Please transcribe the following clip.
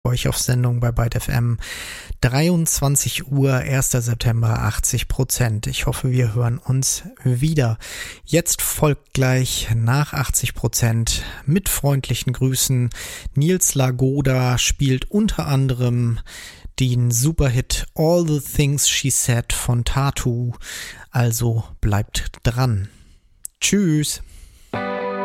Euch auf Sendung bei Byte FM. 23 Uhr, 1. September, 80%. Ich hoffe, wir hören uns wieder. Jetzt folgt gleich nach 80% mit freundlichen Grüßen. Nils Lagoda spielt unter anderem den Superhit All the Things She Said von Tatu. Also bleibt dran. Tschüss.